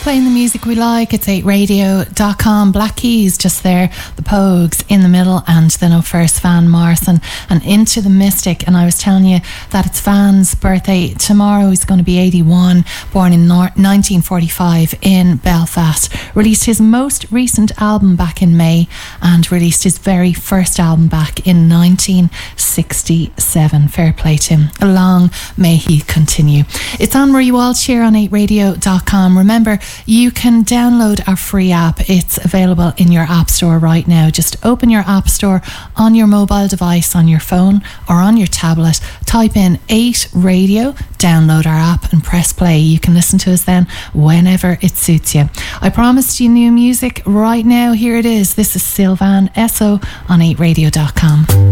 Playing the music we like. It's 8radio.com. Black Keys just there, the Pogues in the middle, and then up first Van Morrison and Into the Mystic. And I was telling you that it's Van's birthday tomorrow. He's going to be 81, born in 1945 in Belfast. Released his most recent album back in May and released his very first album back in 1967. Fair play to him. Long may he continue. It's on Marie Walsh here on 8radio.com. Remember, you can download our free app. It's available in your app store right now. Just open your app store on your mobile device, on your phone or on your tablet. Type in 8Radio, download our app and press play. You can listen to us then whenever it suits you. I promised you new music right now. Here it is. This is Sylvan Esso on 8radio.com.